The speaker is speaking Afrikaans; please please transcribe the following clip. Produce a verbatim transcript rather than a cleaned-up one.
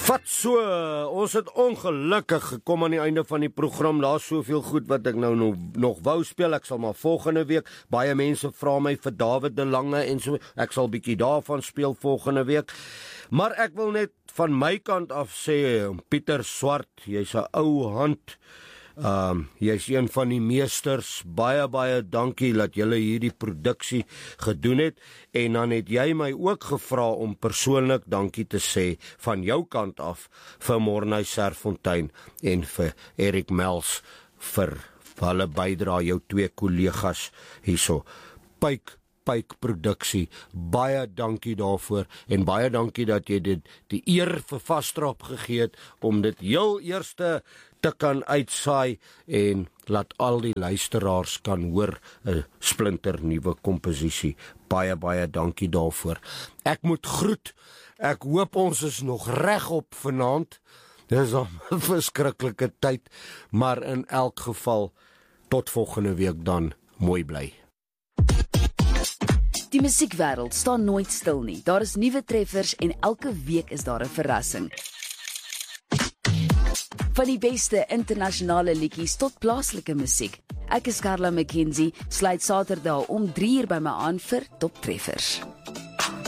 Vat so, ons het ongelukkig gekom aan die einde van die program. Daar is soveel goed wat ek nou nog, nog wou speel. Ek sal maar volgende week, baie mense vra my vir David de Lange en so, ek sal bietjie daarvan speel volgende week. Maar ek wil net van my kant af sê, Pieter Swart, jy's 'n ou hand. Um, jy's een van die meesters, baie baie dankie dat julle hierdie produksie gedoen het, en dan het jy my ook gevra om persoonlik dankie te sê van jou kant af vir Morney Serfontein en vir Erik Mels vir hulle bydra, jou twee kollegas hierso. Pyk Pyk produksie, baie dankie daarvoor, en baie dankie dat jy dit die eer vir Vastrap gegee het om dit heel eerste te kan uitsaai en laat al die luisteraars kan hoor 'n splinter nuwe komposisie. Baie baie dankie daarvoor. Ek moet groet. Ek hoop ons is nog regop vanaand. Dis 'n verskriklike tyd, maar in elk geval tot volgende week dan. Mooi bly. Die musiekwêreld staan nooit stil nie. Daar is nuwe treffers en elke week is daar 'n verrassing. Van die beste internasionale liedjies tot plaaslike musiek. Ek is Carla McKenzie, sluit Saterdag om drie uur by my aan vir Top Treffers.